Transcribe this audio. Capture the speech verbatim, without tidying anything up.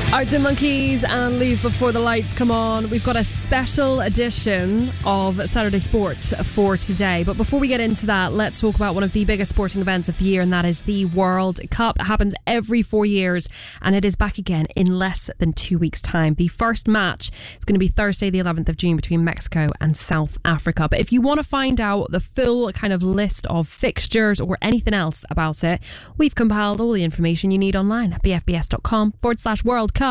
Arctic Monkeys and Leave Before the Lights Come On. We've got a special edition of Saturday Sports for today. But before we get into that, let's talk about one of the biggest sporting events of the year, and that is the World Cup. It happens every four years and it is back again in less than two weeks' time. The first match is going to be Thursday the eleventh of June between Mexico and South Africa. But if you want to find out the full kind of list of fixtures or anything else about it, we've compiled all the information you need online at bfbs.com forward slash World Cup.